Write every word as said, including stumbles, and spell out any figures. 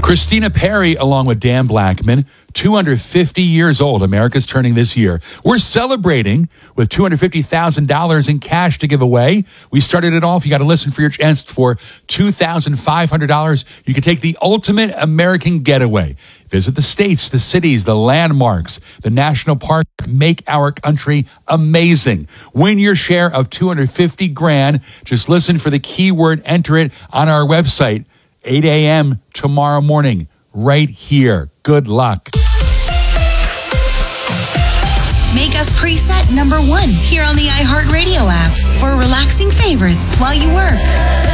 Christina Perri, along with Dan Blackman, two hundred fifty years old. America's turning this year. We're celebrating with two hundred fifty thousand dollars in cash to give away. We started it off. You got to listen for your chance for two thousand five hundred dollars. You can take the ultimate American getaway. Visit the states, the cities, the landmarks, the national park. Make our country amazing. Win your share of two hundred fifty grand. Just listen for the keyword. Enter it on our website. eight a.m. tomorrow morning, right here. Good luck. Make us preset number one here on the iHeartRadio app for relaxing favorites while you work.